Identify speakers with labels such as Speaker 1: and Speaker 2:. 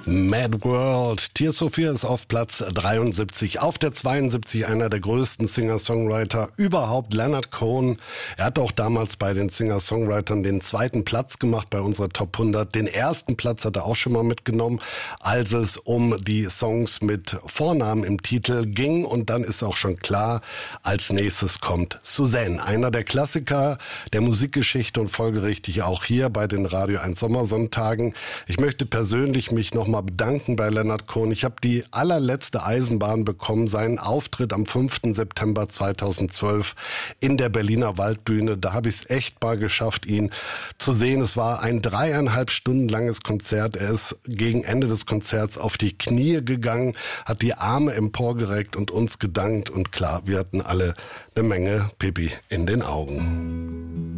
Speaker 1: Mad World. Tears for Fears auf Platz 73. Auf der 72 einer der größten Singer-Songwriter überhaupt, Leonard Cohen. Er hat auch damals bei den Singer-Songwritern den zweiten Platz gemacht bei unserer Top 100. Den ersten Platz hat er auch schon mal mitgenommen, als es um die Songs mit Vornamen im Titel ging. Und dann ist auch schon klar, als nächstes kommt Suzanne. Einer der Klassiker der Musikgeschichte und folgerichtig auch hier bei den Radio 1 Sommersonntagen. Ich möchte persönlich mich nochmal bedanken bei Leonard Cohen. Ich habe die allerletzte Eisenbahn bekommen, seinen Auftritt am 5. September 2012 in der Berliner Waldbühne. Da habe ich es echt mal geschafft, ihn zu sehen. Es war ein 3,5 Stunden langes Konzert. Er ist gegen Ende des Konzerts auf die Knie gegangen, hat die Arme emporgereckt und uns gedankt. Und klar, wir hatten alle eine Menge Pipi in den Augen.